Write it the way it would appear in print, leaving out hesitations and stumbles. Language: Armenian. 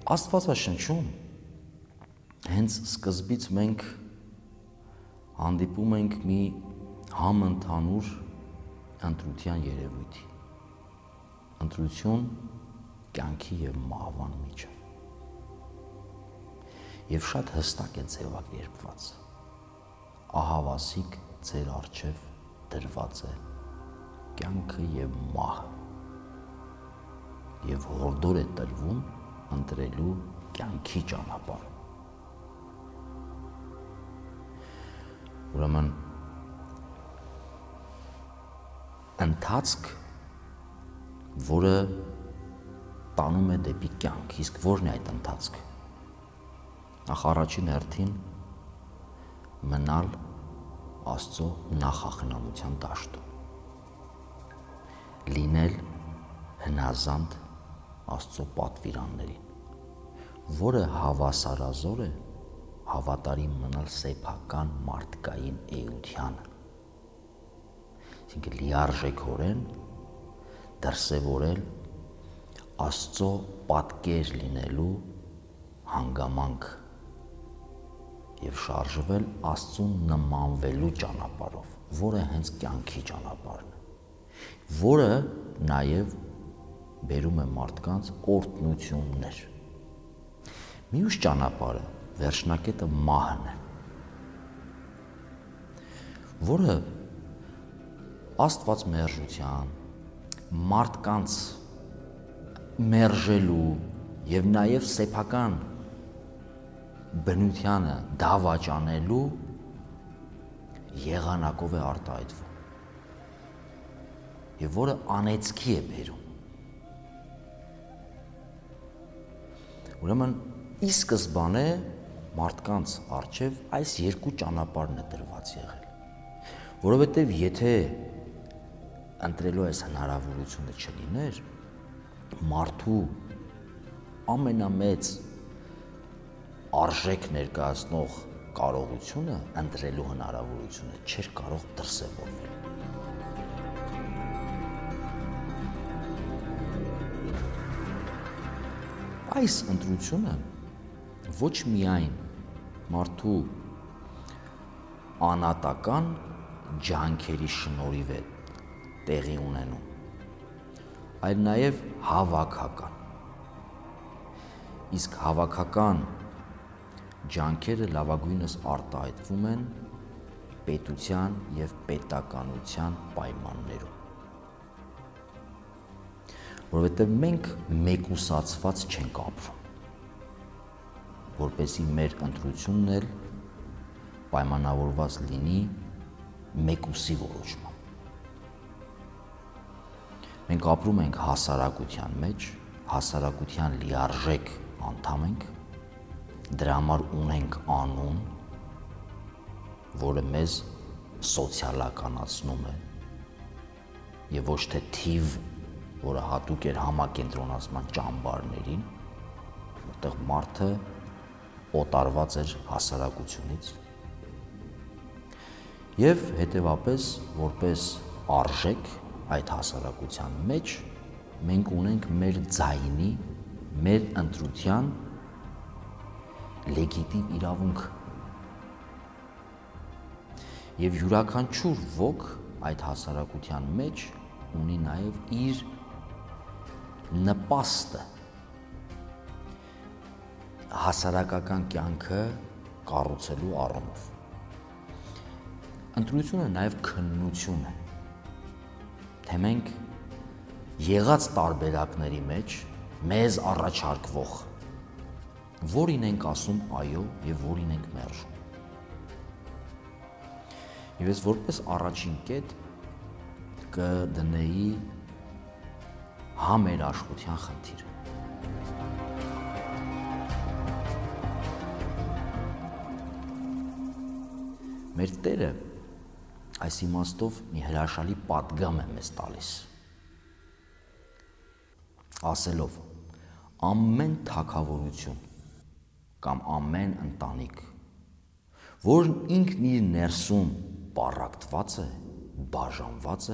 Աստվածաշնչում հենց սկզբից մենք հանդիպում ենք մի համընդհանուր ընտրության երևույթի, ընտրություն կյանքի և մահվան միջև, և շատ հստակ է ձևակերպված, ահավասիկ ձեր առջև դրված է կյանքը և մահը, և հորդոր է տրվում ընտրելու կյանքի ճանապարհը։ Ուրեմն ընթացք, որը տանում է դեպի կյանք, իսկ ո՞րն է այդ ընթացքը։ Նախ առաջին հերթին մնալ Աստծո նախախնամության դաշտում, լինել հնազանդ Աստծո պատվիրաններին, որը հավասարազոր է հավատարիմ մնալ սեփական մարդկային էությանը, այսինքն լիարժեքորեն դրսևորել Աստծո պատկեր լինելու հանգամանք և շարժվել Աստծուն նմանվելու ճանապարհով, որը հենց կյանքի ճանապարհն է, որը նաև բերում է մարդկանց օրհնություններ։ Մյուս ճանապարհը, վերջնակետը մահն է, որը Աստված մերժության, մարդկանց մերժելու և նաև սեփական բնությանը դավաճանելու եղանակով է արտահայտվում և որը անեծքի է բերում։ Ուրեմն ի սկզբանե մարդկանց առջև այս երկու ճանապարհն է դրված եղել, որովհետև եթե ընտրելու այս հնարավորությունը չլիներ, մարդու ամենամեծ արժեք ներկայացնող կարողությունը ընտրելու հնարավորությունը չէր կարող դրսևորվել։ Այս ընտրությունը ոչ միայն մարդու անատական ջանքերի շնորհիվ է տեղի ունենում, այլ նաև հավաքական։ Իսկ հավաքական ջանքերը լավագույնս արտահայտվում են պետության և պետականության պայմաններում, որովհետև մենք մեկուսացված չենք ապրում, որպեսզի մեր ընտրությունն էլ պայմանավորված լինի մեկուսի որոշմամբ։ Մենք ապրում ենք հասարակության մեջ, հասարակության լիարժեք անդամ ենք, դրա համար ունենք անուն, որը մեզ սոցիալականացնում է և ոչ թե թիվ, որը հատուկ էր համակենտրոնացման ճամբարներին, որտեղ մարդը օտարված էր հասարակությունից, և հետևապես որպես արժեք այդ հասարակության մեջ մենք ունենք մեր ձայնի, մեր ընտրության լեգիտիմ իրավունքը և յուրաքանչյուր ոք այդ հասարակության մեջ ունի նաև իր նպաստը հասարակական կյանքը կառուցելու առումով։ Ընտրությունը նաև քննություն է, թե մենք եղած տարբերակների մեջ մեզ առաջարկվող որին ենք ասում այո և որին ենք մերժում։ Եվ ես որպես առաջին կետ կդնեի համերաշխության խնդիրը։ Մեր Տերը այս իմաստով մի հրաշալի պատգամ է մեզ տալիս, ասելով. ամեն թագավորություն կամ ամեն ընտանիք, որն ինքն իր ներսում պառակտված է, բաժանված